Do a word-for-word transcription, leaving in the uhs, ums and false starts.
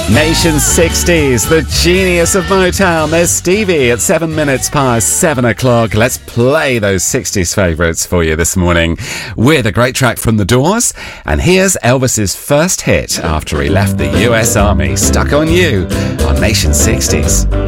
Nation sixties, the genius of Motown. There's Stevie at seven minutes past seven o'clock. Let's play those sixties favourites for you this morning with a great track from The Doors. And here's Elvis's first hit after he left the U S Army, Stuck on You, on Nation sixties.